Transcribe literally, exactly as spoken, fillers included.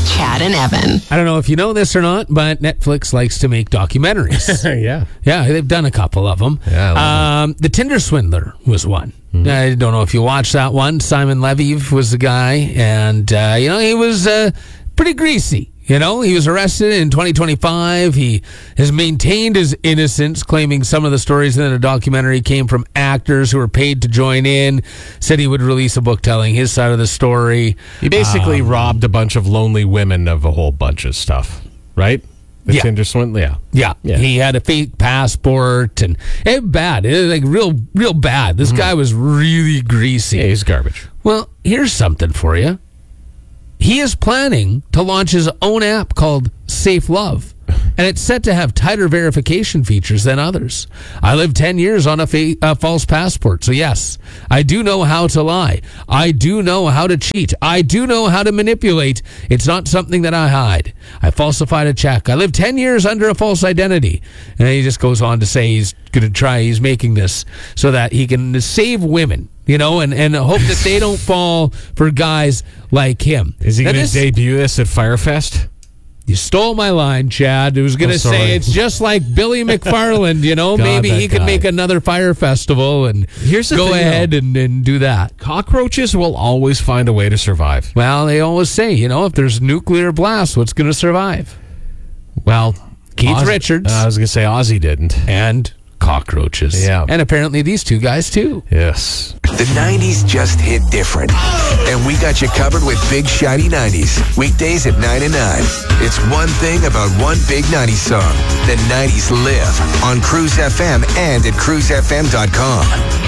Chad and Evan. I don't know if you know this or not, but Netflix likes to make documentaries. yeah. Yeah, they've done a couple of them. Yeah, I love um, The Tinder Swindler was one. Mm-hmm. I don't know if you watched that one. Simon Levy was the guy, and, uh, you know, he was uh, pretty greasy. You know, he was arrested in twenty twenty-five. He has maintained his innocence, claiming some of the stories in the documentary came from actors who were paid to join in. Said he would release a book telling his side of the story. He basically um, robbed a bunch of lonely women of a whole bunch of stuff, right? The yeah. Tinder swindle, yeah. yeah. Yeah. He had a fake passport, and it was bad. It was like real, real bad. This mm-hmm. guy was really greasy. Yeah, he's garbage. Well, here's something for you. He is planning to launch his own app called Safe Love, and it's set to have tighter verification features than others. I lived ten years on a fa- uh, false passport, so yes, I do know how to lie. I do know how to cheat. I do know how to manipulate. It's not something that I hide. I falsified a check. I lived ten years under a false identity. And he just goes on to say he's going to try, he's making this so that he can save women. You know, and, and hope that they don't fall for guys like him. Is he going to this, debut this at Firefest? You stole my line, Chad. I was going to say it's just like Billy McFarland, you know. God, maybe he could guy. make another Fire Festival and Here's the go thing, ahead though. and, and do that. Cockroaches will always find a way to survive. Well, they always say, you know, if there's nuclear blast, what's going to survive? Well, Keith Oz- Richards. Uh, I was going to say Ozzy didn't. And cockroaches. Yeah. And apparently these two guys, too. Yes. The nineties just hit different. And we got you covered with Big Shiny nineties. Weekdays at nine and nine. It's one thing about one big nineties song. The nineties live on Cruise F M and at cruise f m dot com.